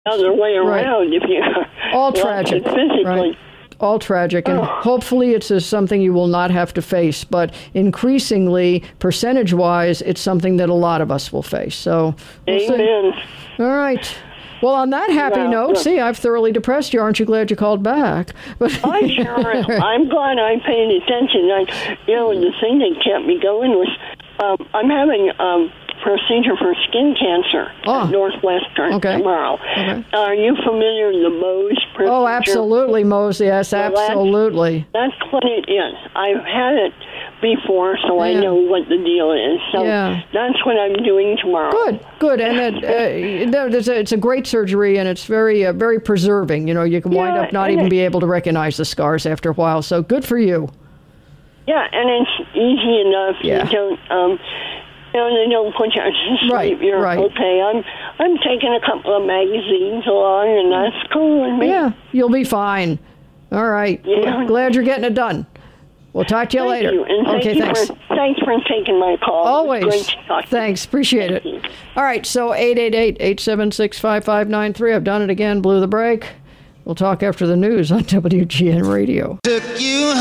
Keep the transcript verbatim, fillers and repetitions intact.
other way around right. if you all tragic physically. Right. All tragic, and oh. hopefully it's a, something you will not have to face. But increasingly, percentage-wise, it's something that a lot of us will face. So, we'll Amen. See. All right. Well, on that happy well, note, well, see, I've thoroughly depressed you. Aren't you glad you called back? But I sure am. I'm glad I paid attention. I, you know, the thing that kept me going was um, I'm having um, procedure for skin cancer oh. at Northwestern okay. tomorrow. Okay. Are you familiar with the Mohs procedure? Oh, absolutely, Mohs. Yes, well, absolutely. That's, that's what it is. I've had it before, so yeah. I know what the deal is. So yeah. that's what I'm doing tomorrow. Good, good. And it, uh, there's a, it's a great surgery, and it's very, uh, very preserving. You know, you can wind yeah, up not even it, be able to recognize the scars after a while. So good for you. Yeah, and it's easy enough. Yeah. You don't, um, you know, they don't put you to sleep. Right, You're right. okay. I'm, I'm taking a couple of magazines along, and that's cool with me. Yeah, you'll be fine. All right. Yeah. Glad you're getting it done. We'll talk to you thank later. You. And thank okay, you thanks. For, thanks for taking my call. Always. Great to talk thanks. To Appreciate thank it. You. All right, so eight eight eight, eight seven six, five five nine three. I've done it again. Blew the break. We'll talk after the news on W G N Radio. Took you